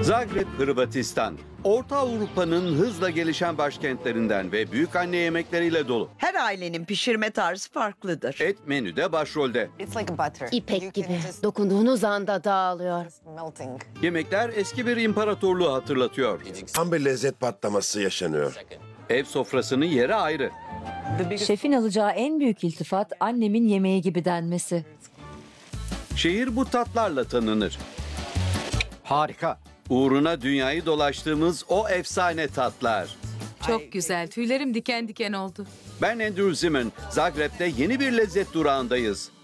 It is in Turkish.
Zagreb, Hırvatistan. Orta Avrupa'nın hızla gelişen başkentlerinden ve büyükanne yemekleriyle dolu. Her ailenin pişirme tarzı farklıdır. Et menüde başrolde. İpek gibi. Dokunduğunuz anda dağılıyor. Yemekler eski bir imparatorluğu hatırlatıyor. Tam bir lezzet patlaması yaşanıyor. Ev sofrasının yeri ayrı. Şefin alacağı en büyük iltifat annemin yemeği gibi denmesi. Şehir bu tatlarla tanınır. Harika. Uğruna dünyayı dolaştığımız o efsane tatlar. Çok güzel. Tüylerim diken diken oldu. Ben Andrew Zimmern. Zagreb'de yeni bir lezzet durağındayız.